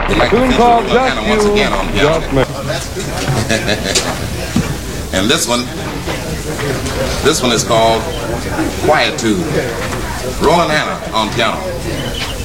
We'd like to Tune feature called Roland Just Hanna once You. again on piano. And this one is called Quietude. Roland Hanna on piano.